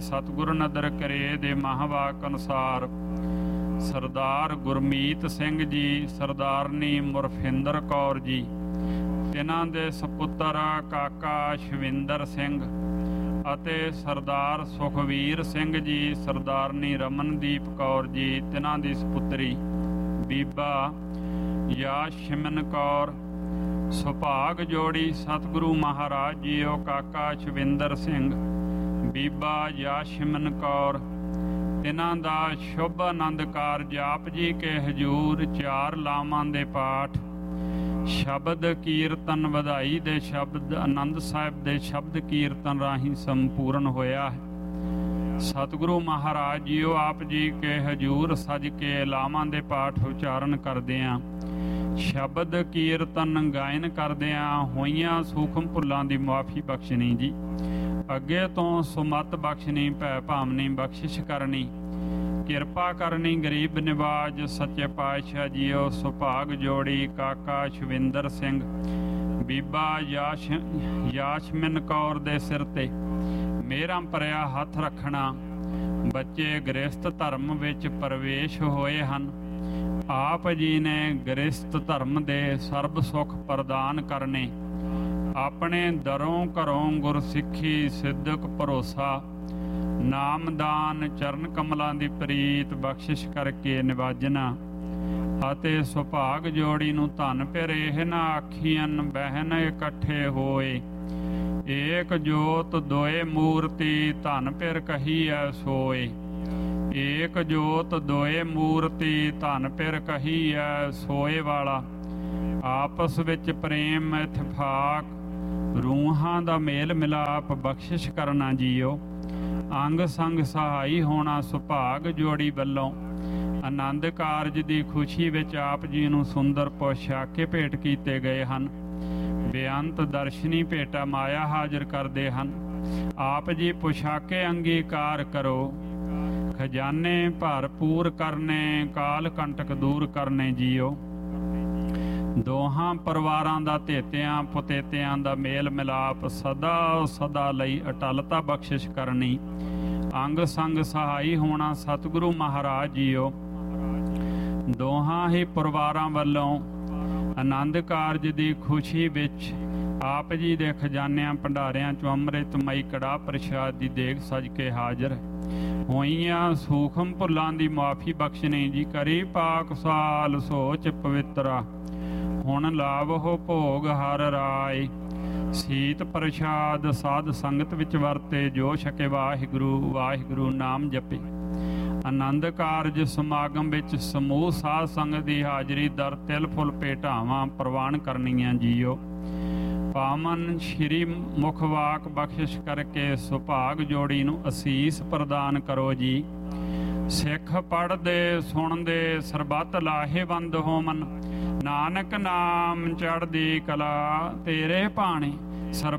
ਸਤਿਗੁਰ ਨਦਰ ਕਰੇ ਦੇ ਮਹਾਵਾਕ ਅਨੁਸਾਰ ਸਰਦਾਰ ਗੁਰਮੀਤ ਸਿੰਘ ਜੀ, ਸਰਦਾਰਨੀ ਮੁਰਫਿੰਦਰ ਕੌਰ ਜੀ, ਤਿਨਾਂ ਦੇ ਸਪੁੱਤਰ ਕਾਕਾ ਸ਼ਵਿੰਦਰ ਸਿੰਘ ਅਤੇ ਸਰਦਾਰ ਸੁਖਵੀਰ ਸਿੰਘ ਜੀ, ਸਰਦਾਰਨੀ ਰਮਨਦੀਪ ਕੌਰ ਜੀ, ਤਿਨਾਂ ਦੀ ਸਪੁੱਤਰੀ ਬੀਬਾ ਯਾਸ਼ਮਨ ਕੌਰ। ਸੁਭਾਗ ਜੋੜੀ ਸਤਿਗੁਰੂ ਮਹਾਰਾਜ ਜੀਓ ਕਾਕਾ ਸ਼ਵਿੰਦਰ ਸਿੰਘ, ਬੀਬਾ ਯਾਸ਼ਮਨ ਕੌਰ, ਤਿਨਾਂ ਦਾ ਸ਼ੁਭ ਆਨੰਦ ਕਾਰਜ ਆਪ ਜੀ ਕੇ ਹਜ਼ੂਰ 4 ਲਾਵਾਂ ਦੇ ਪਾਠ, ਸ਼ਬਦ ਕੀਰਤਨ, ਵਧਾਈ ਦੇ ਸ਼ਬਦ, ਆਨੰਦ ਸਾਹਿਬ ਦੇ ਸ਼ਬਦ ਕੀਰਤਨ ਰਾਹੀਂ ਸੰਪੂਰਨ ਹੋਇਆ ਹੈ। ਸਤਿਗੁਰੂ ਮਹਾਰਾਜ ਜੀਓ ਆਪ ਜੀ ਕੇ ਹਜ਼ੂਰ ਸਜ ਕੇ ਲਾਵਾਂ ਦੇ ਪਾਠ ਉਚਾਰਨ ਕਰਦਿਆਂ, ਸ਼ਬਦ ਕੀਰਤਨ ਗਾਇਨ ਕਰਦਿਆਂ ਹੋਈਆਂ ਸੂਖਮ ਭੁੱਲਾਂ ਦੀ ਮੁਆਫੀ ਬਖਸ਼ਣੀ ਜੀ। ਅੱਗੇ ਤੋਂ ਸੁਮਤ ਬਖਸ਼ਣੀ, ਭੈ ਭਾਵਨੀ ਬਖਸ਼ਿਸ਼ ਕਰਨੀ, ਕਿਰਪਾ ਕਰਨੀ, ਗਰੀਬ ਨਿਵਾਜ ਸੱਚੇ ਪਾਤਸ਼ਾਹ ਜੀਓ। ਸੁਭਾਗ ਜੋੜੀ ਕਾਕਾ ਸ਼ਵਿੰਦਰ ਸਿੰਘ, ਬੀਬਾ ਯਾਸ਼ਮਨ ਕੌਰ ਦੇ ਸਿਰ ਤੇ ਮੇਰਾ ਭਰਿਆ ਹੱਥ ਰੱਖਣਾ। ਬੱਚੇ ਗ੍ਰਸਥ ਧਰਮ ਵਿੱਚ ਪ੍ਰਵੇਸ਼ ਹੋਏ ਹਨ। ਆਪ ਜੀ ਨੇ ਗ੍ਰਸਥ ਧਰਮ ਦੇ ਸਰਬ ਸੁੱਖ ਪ੍ਰਦਾਨ ਕਰਨੇ। ਆਪਣੇ ਦਰੋਂ ਘਰੋਂ ਗੁਰਸਿੱਖੀ, ਸਿੱਧਕ, ਭਰੋਸਾ, ਨਾਮਦਾਨ, ਚਰਨ ਕਮਲਾਂ ਦੀ ਪ੍ਰੀਤ ਬਖਸ਼ਿਸ਼ ਕਰਕੇ ਨਿਵਾਜਣਾ। ਅਤੇ ਸੁਭਾਗ ਜੋੜੀ ਨੂੰ ਧਨ ਫਿਰ ਇਹ ਨਾ ਆਖੀਆਂ, ਬਹਿਨ ਇਕੱਠੇ ਹੋਏ, ਏਕ ਜੋਤ ਦੋਏ ਮੂਰਤੀ, ਧਨ ਫਿਰ ਕਹੀਐ ਸੋਏ। ਏਕ ਜੋਤ ਦੋਏ ਮੂਰਤੀ, ਧਨ ਫਿਰ ਕਹੀਐ ਸੋਏ ਵਾਲਾ। ਆਪਸ ਵਿੱਚ ਪ੍ਰੇਮ ਇਤਫਾਕ, ਰੂਹਾਂ ਦਾ ਮੇਲ ਮਿਲਾਪ ਬਖਸ਼ਿਸ਼ ਕਰਨਾ ਜੀਓ। ਅੰਗ ਸੰਗ ਸਹਾਈ ਹੋਣਾ ਸੁਭਾਗ ਜੋੜੀ ਵੱਲੋਂ। ਆਨੰਦ ਕਾਰਜ ਦੀ ਖੁਸ਼ੀ ਵਿੱਚ ਆਪ ਜੀ ਨੂੰ ਸੁੰਦਰ ਪੋਸ਼ਾਕੇ ਭੇਟ ਕੀਤੇ ਗਏ ਹਨ। ਬੇਅੰਤ ਦਰਸ਼ਨੀ ਭੇਟਾ ਮਾਇਆ ਹਾਜ਼ਰ ਕਰਦੇ ਹਨ। ਆਪ ਜੀ ਪੋਸ਼ਾਕੇ ਅੰਗੀਕਾਰ ਕਰੋ, ਖਜ਼ਾਨੇ ਭਰਪੂਰ ਕਰਨੇ, ਕਾਲ ਕੰਟਕ ਦੂਰ ਕਰਨੇ ਜੀਓ। ਦੋਹਾਂ ਪਰਿਵਾਰਾਂ ਦਾ ਧੇਤਿਆਂ ਪੁਤੇਤਿਆਂ ਦਾ ਮੇਲ ਮਿਲਾਪ ਸਦਾ ਸਦਾ ਲਈ ਅਟਲਤਾ ਬਖਸ਼ਿਸ਼ ਕਰਨੀ। ਅੰਗ ਸੰਗ ਸਹਾਈ ਹੋਣਾ ਸਤਿਗੁਰੂ ਮਹਾਰਾਜ ਜੀਓ। ਦੋਹਾਂ ਹੀ ਪਰਿਵਾਰਾਂ ਵੱਲੋਂ ਆਨੰਦ ਕਾਰਜ ਦੀ ਖੁਸ਼ੀ ਵਿੱਚ ਆਪ ਜੀ ਦੇ ਖਜ਼ਾਨਿਆਂ ਭੰਡਾਰਿਆਂ 'ਚੋਂ ਅੰਮ੍ਰਿਤਮਈ ਕੜਾਹ ਪ੍ਰਸ਼ਾਦ ਦੀ ਦੇਗ ਸਜ ਕੇ ਹਾਜ਼ਰ ਹੋਈਆਂ ਸੂਖਮ ਭੁੱਲਾਂ ਦੀ ਮੁਆਫੀ ਬਖਸ਼ਣੀ ਜੀ। ਕਰੀ ਪਾਕ ਸਾਲ ਸੋਚ ਪਵਿੱਤਰਾ, ਹੁਣ ਲਾਵਹੁ ਭੋਗ ਹਰ ਰਾਏ। ਸੀਤ ਪ੍ਰਸ਼ਾਦ ਸਾਧ ਸੰਗਤ ਵਿੱਚ ਵਰਤੇ, ਜੋ ਛਕੇ ਵਾਹਿਗੁਰੂ ਵਾਹਿਗੁਰੂ ਨਾਮ ਜਪੇ। ਆਨੰਦ ਕਾਰਜ ਸਮਾਗਮ ਵਿੱਚ ਸਮੂਹ ਸਾਧ ਸੰਗਤ ਦੀ ਹਾਜ਼ਰੀ ਦਰ ਤਿਲ ਫੁੱਲ ਭੇਟਾਵਾਂ ਪ੍ਰਵਾਨ ਕਰਨੀਆਂ ਜੀਓ। ਪਾਵਨ ਸ਼੍ਰੀ ਮੁਖਵਾਕ ਬਖਸ਼ਿਸ਼ ਕਰਕੇ ਸੁਭਾਗ ਜੋੜੀ ਨੂੰ ਅਸੀਸ ਪ੍ਰਦਾਨ ਕਰੋ ਜੀ। ਸਿੱਖ ਪੜ੍ਹਦੇ ਸੁਣਦੇ ਸਰਬੱਤ ਲਾਹੇਵੰਦ ਹੋਵਨ। ਨਾਨਕ ਨਾਮ ਚੜ੍ਹਦੀ ਕਲਾ ਤੇਰੇ ਭਾਣੇ, ਸਰਬੱਤ